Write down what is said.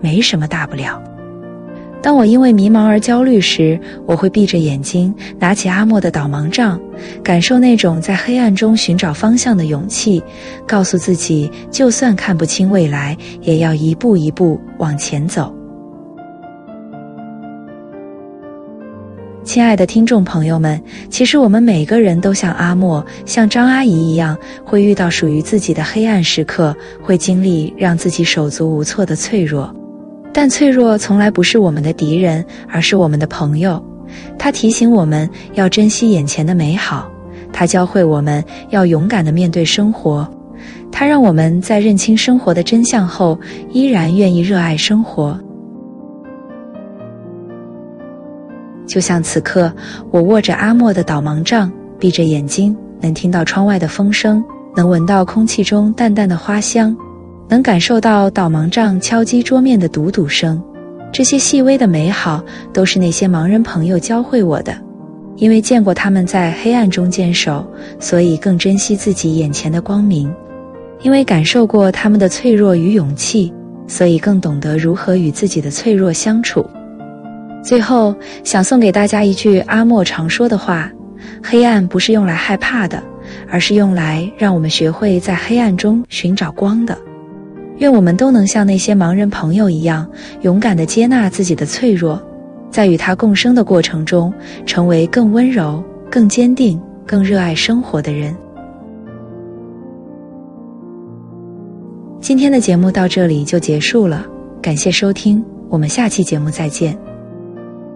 没什么大不了。当我因为迷茫而焦虑时，我会闭着眼睛，拿起阿莫的导盲杖，感受那种在黑暗中寻找方向的勇气，告诉自己，就算看不清未来，也要一步一步往前走。亲爱的听众朋友们，其实我们每个人都像阿莫，像张阿姨一样，会遇到属于自己的黑暗时刻，会经历让自己手足无措的脆弱。但脆弱从来不是我们的敌人，而是我们的朋友。它提醒我们要珍惜眼前的美好，它教会我们要勇敢地面对生活，它让我们在认清生活的真相后，依然愿意热爱生活。就像此刻，我握着阿莫的导盲杖，闭着眼睛，能听到窗外的风声，能闻到空气中淡淡的花香，能感受到导盲杖敲击桌面的笃笃声。这些细微的美好，都是那些盲人朋友教会我的。因为见过他们在黑暗中坚守，所以更珍惜自己眼前的光明。因为感受过他们的脆弱与勇气，所以更懂得如何与自己的脆弱相处。最后，想送给大家一句阿莫常说的话：黑暗不是用来害怕的，而是用来让我们学会在黑暗中寻找光的。愿我们都能像那些盲人朋友一样，勇敢地接纳自己的脆弱，在与它共生的过程中，成为更温柔、更坚定、更热爱生活的人。今天的节目到这里就结束了，感谢收听，我们下期节目再见。